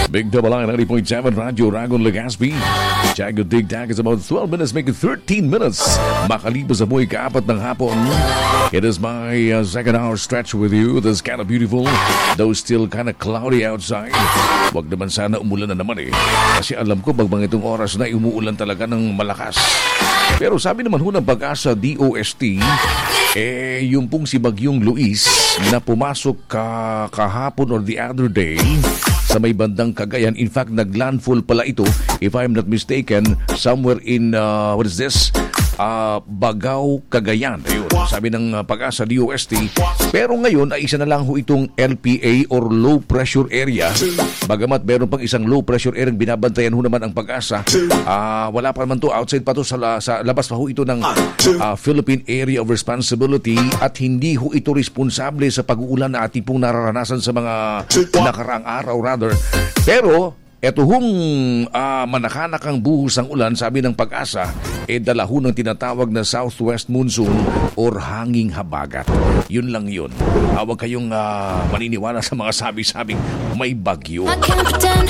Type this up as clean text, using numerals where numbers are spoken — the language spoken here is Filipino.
Big Double I 90.7 Radyo Ragon Legazpi. Jago Dig Tag is about 12 minutes, making 13 minutes. Makalipas sa buhay kaapat ng hapon. It is my second hour stretch with you. This is kind of beautiful, though still kind of cloudy outside. Wag naman sana umulan na naman eh. Kasi alam ko bagbang itong oras na umuulan talaga ng malakas. Pero sabi naman ho ng Pag-asa DOST, yung pong si Bagyong Luis na pumasok kahapon or the other day sa may bandang Cagayan. In fact, naglandfall pala ito, if I'm not mistaken, somewhere in, what is this? Bagao, Cagayan. Ayun, sabi ng Pag-asa DOST. Pero ngayon ay isa na lang ho itong LPA or low pressure area. Bagamat meron pang isang low pressure area binabantayan ho naman ang Pag-asa. Wala pa naman to, outside pa to, sa labas pa ho ito ng Philippine Area of Responsibility at hindi ho ito responsable sa pag-uulan na ating pong nararanasan sa mga nakaraang araw rather. Pero eto hong manakanakang buhos ng ulan, sabi ng Pag-asa, dala ho ng tinatawag na southwest monsoon or hanging habagat. Yun lang yun. Huwag kayong maniniwala sa mga sabi-sabing may bagyo.